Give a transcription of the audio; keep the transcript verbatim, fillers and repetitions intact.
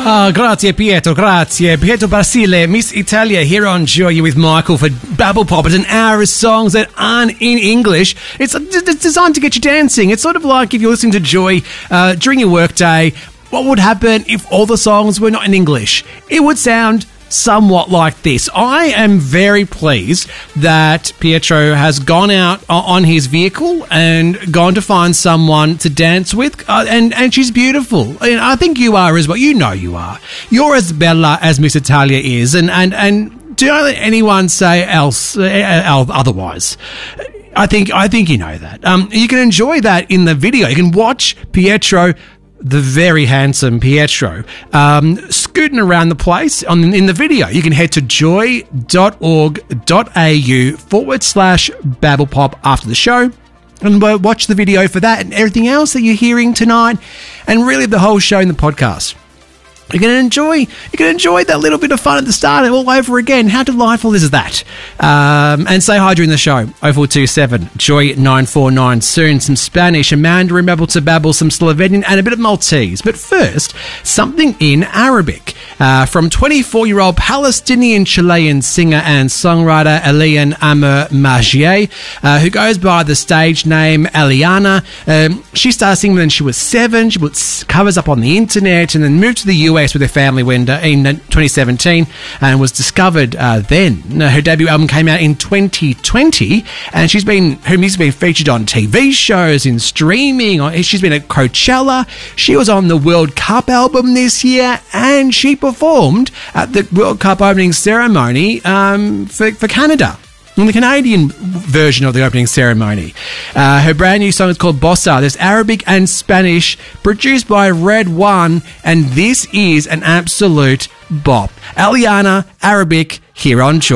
Oh, grazie Pietro, grazie. Pietro Basile, Miss Italia here on Joy with Michael for Babble Pop. It's an hour of songs that aren't in English. It's, it's designed to get you dancing. It's sort of like if you're listening to Joy uh, during your workday, what would happen if all the songs were not in English? It would sound somewhat like this. I am very pleased that Pietro has gone out on his vehicle and gone to find someone to dance with, uh, and, and she's beautiful. And I think you are as well. You know you are. You're as bella as Miss Italia is, and, and, and do not let anyone say else uh, otherwise. I think I think you know that. Um, you can enjoy that in the video. You can watch Pietro, the very handsome Pietro, um, scooting around the place on in the video. You can head to joy.org.au forward slash babblepop after the show and watch the video for that and everything else that you're hearing tonight, and really the whole show in the podcast. You can enjoy you can enjoy that little bit of fun at the start all over again. How delightful is that? Um, and say hi during the show. oh four two seven, Joy nine four nine. Soon some Spanish, a Mandarin, babble to babble, some Slovenian and a bit of Maltese. But first, something in Arabic uh, from twenty-four-year-old Palestinian Chilean singer and songwriter Eliane Amr Magier, uh, who goes by the stage name Eliana. Um, she started singing when she was seven. She put covers up on the internet and then moved to the U S with her family when uh, in twenty seventeen and was discovered uh, then. Her debut album came out in twenty twenty, and she's been her music's been featured on T V shows, in streaming. She's been at Coachella. She was on the World Cup album this year, and she performed at the World Cup opening ceremony um, for, for Canada, on the Canadian version of the opening ceremony. Uh, her brand new song is called Bossa. There's Arabic and Spanish, produced by Red One, and this is an absolute bop. Eliana, Arabic, here on Joy.